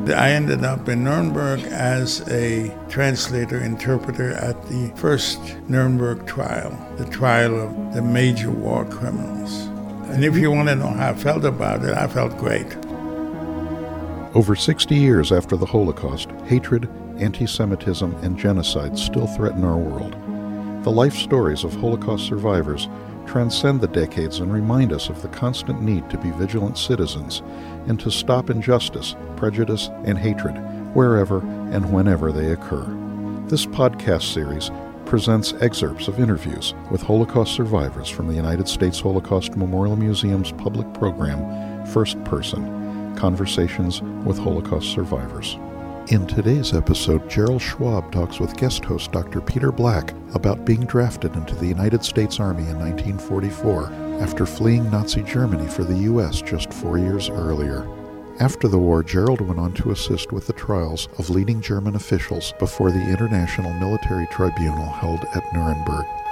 I ended up in Nuremberg as a translator, interpreter at the first Nuremberg trial, the trial of the major war criminals. And if you want to know how I felt about it, I felt great. Over 60 years after the Holocaust, hatred, anti-Semitism, and genocide still threaten our world. The life stories of Holocaust survivors transcend the decades and remind us of the constant need to be vigilant citizens and to stop injustice, prejudice, and hatred wherever and whenever they occur. This podcast series presents excerpts of interviews with Holocaust survivors from the United States Holocaust Memorial Museum's public program, First Person, Conversations with Holocaust Survivors. In today's episode, Gerald Schwab talks with guest host Dr. Peter Black about being drafted into the United States Army in 1944 after fleeing Nazi Germany for the U.S. just 4 years earlier. After the war, Gerald went on to assist with the trials of leading German officials before the International Military Tribunal held at Nuremberg.